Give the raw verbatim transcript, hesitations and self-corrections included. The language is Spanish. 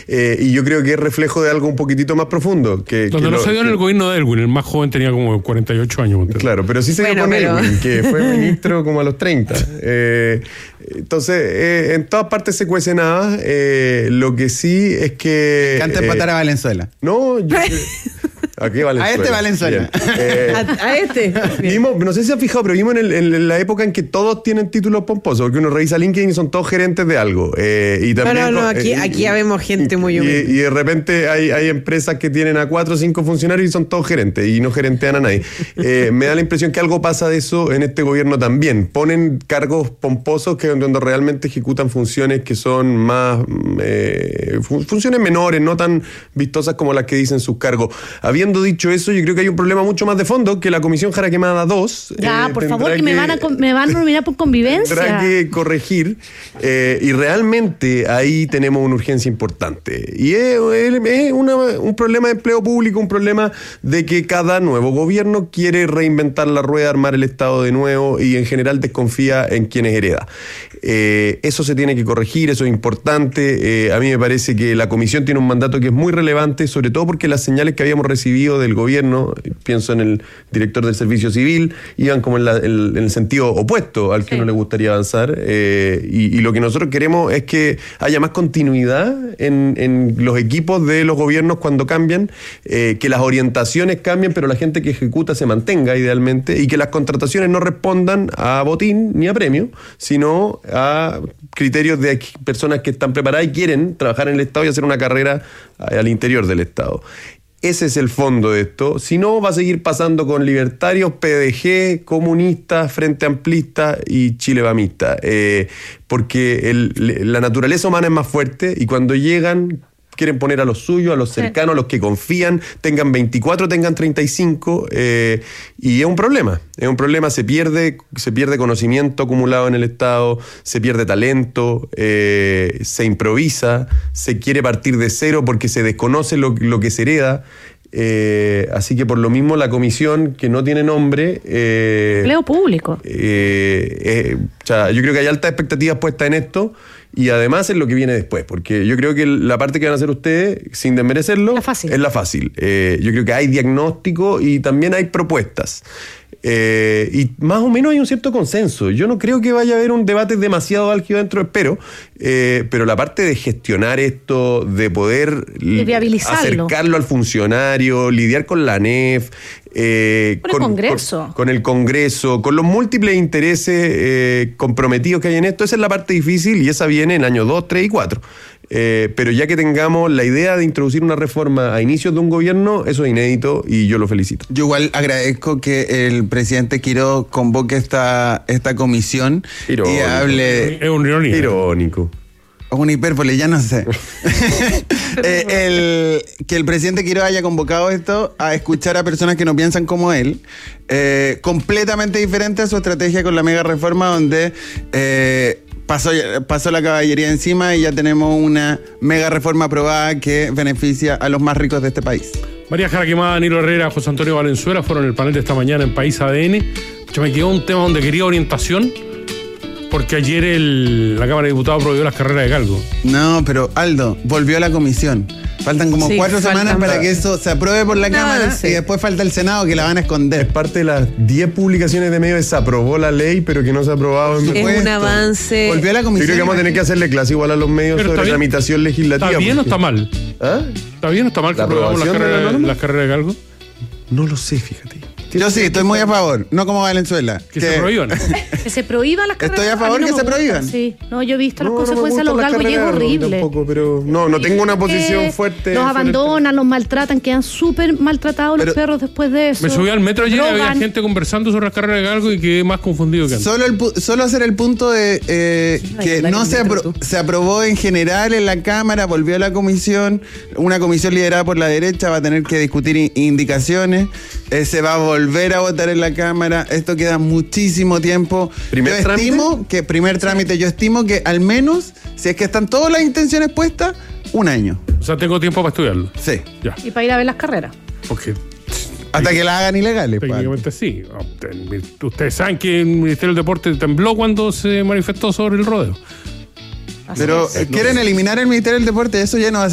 Eh, y yo creo que es reflejo de algo un poquitito más profundo. Que, Donde que no lo, se dio que, en el gobierno de Elwin, el más joven tenía como cuarenta y ocho años. Claro, pero sí se bueno, dio con pero... Elwin, que fue ministro como a los treinta. Eh, entonces, eh, en todas partes se cuece nada. Eh, lo que sí es que... Canta eh, empatar a Valenzuela. No, yo... ¿A qué Valenzuela? A este Valenzuela. Eh, a, a este. vimos, no sé si se han fijado, pero vimos en, el, en la época en que todos tienen títulos pomposos, porque uno revisa LinkedIn y son todos gerentes de algo. Eh, y también, no, no, no, aquí, eh, aquí ya vemos gente muy humilde. Y, y de repente hay, hay empresas que tienen a cuatro o cinco funcionarios y son todos gerentes y no gerentean a nadie. Eh, me da la impresión que algo pasa de eso en este gobierno también. Ponen cargos pomposos que donde realmente ejecutan funciones que son más eh, funciones menores, no tan vistosas como las que dicen sus cargos. Habiendo dicho eso, yo creo que hay un problema mucho más de fondo que la Comisión Jaraquemada dos. Ya, eh, por favor, que, que me van a me van a nominar por convivencia. Tendrá que corregir eh, y realmente ahí tenemos una urgencia importante. Y es, es una, un problema de empleo público, un problema de que cada nuevo gobierno quiere reinventar la rueda, armar el Estado de nuevo y en general desconfía en quienes hereda. Eh, eso se tiene que corregir, eso es importante. Eh, a mí me parece que la Comisión tiene un mandato que es muy relevante, sobre todo porque las señales que habíamos recibido del gobierno, pienso en el director del Servicio Civil, iban como en, la, en, en el sentido opuesto al que sí. uno le gustaría avanzar. Eh, y, y lo que nosotros queremos es que haya más continuidad en, en los equipos de los gobiernos cuando cambian, eh, que las orientaciones cambien, pero la gente que ejecuta se mantenga idealmente, y que las contrataciones no respondan a botín ni a premio, sino a criterios de personas que están preparadas y quieren trabajar en el Estado y hacer una carrera al interior del Estado. Ese es el fondo de esto. Si no, va a seguir pasando con libertarios, P D G, comunistas, Frente Amplista y Chilevamista. Eh, porque el, la naturaleza humana es más fuerte y cuando llegan quieren poner a los suyos, a los cercanos, a los que confían, tengan veinticuatro, tengan treinta y cinco, eh, y es un problema. Es un problema, se pierde, se pierde conocimiento acumulado en el Estado, se pierde talento, eh, se improvisa, se quiere partir de cero porque se desconoce lo, lo que se hereda. Eh, así que por lo mismo la comisión, que no tiene nombre... Eh, empleo público. Eh, eh, o sea, yo creo que hay altas expectativas puestas en esto y además en lo que viene después, porque yo creo que la parte que van a hacer ustedes, sin desmerecerlo, la fácil. es la fácil. Eh, yo creo que hay diagnóstico y también hay propuestas. Eh, y más o menos hay un cierto consenso. Yo no creo que vaya a haber un debate demasiado álgido dentro, espero, eh, pero la parte de gestionar esto, de poder de viabilizarlo, acercarlo al funcionario, lidiar con la A N E F, eh, con, el con, Congreso. Con, con el Congreso, con los múltiples intereses eh, comprometidos que hay en esto, esa es la parte difícil y esa viene en años dos, tres y cuatro. Eh, pero ya que tengamos la idea de introducir una reforma a inicios de un gobierno, eso es inédito y yo lo felicito. Yo igual agradezco que el presidente Quiró convoque esta, esta comisión irónico. Y hable... Es un irónico. Irónico. Es una hipérbole, ya no sé. eh, el, que el presidente Quiró haya convocado esto a escuchar a personas que no piensan como él, eh, completamente diferente a su estrategia con la mega reforma donde... Eh, Pasó, pasó la caballería encima y ya tenemos una mega reforma aprobada que beneficia a los más ricos de este país. María Jaraquemada, Nilo Herrera, José Antonio Valenzuela fueron el panel de esta mañana en País A D N. Yo me quedó un tema donde quería orientación, porque ayer el, la Cámara de Diputados prohibió las carreras de galgo. No, pero Aldo, volvió a la comisión. Faltan como sí, cuatro faltan semanas para que eso se apruebe por la no, Cámara sí. Y después falta el Senado que la van a esconder. Es parte de las diez publicaciones de medios que se aprobó la ley, pero que no se ha aprobado. En es un avance. Volvió a la comisión. Yo creo que vamos a tener que hacerle clase igual a los medios pero sobre tramitación legislativa. ¿Está bien porque... o está mal? ¿Ah? ¿Está bien o está mal que aprobamos las carreras, las carreras de galgo? No lo sé, fíjate. Yo sí, estoy muy a favor, no como Valenzuela. Que, que se prohíban. Que se prohíban las carreras. Estoy a favor a no que se prohíban. Sí, no, yo he visto las no, consecuencias no de los galgos y es horrible. Tampoco, pero no, no tengo una posición fuerte. Los abandonan, los maltratan, quedan súper maltratados pero los perros después de eso. Me subí al metro ayer y había gente conversando sobre las carreras de galgo y quedé más confundido que antes. Solo, el, solo hacer el punto de eh, que no se, apro se aprobó en general en la Cámara, volvió a la comisión, una comisión liderada por la derecha va a tener que discutir in indicaciones, eh, se va a volver a votar en la Cámara, esto queda muchísimo tiempo. ¿Primer yo trámite? estimo que primer trámite, yo estimo que al menos, si es que están todas las intenciones puestas, un año. O sea, tengo tiempo para estudiarlo. Sí. Ya. Y para ir a ver las carreras. Porque hasta que la hagan ilegales. Técnicamente sí. Ustedes saben que el Ministerio del Deporte tembló cuando se manifestó sobre el rodeo. Así Pero es. quieren eliminar el Ministerio del Deporte, eso ya no va a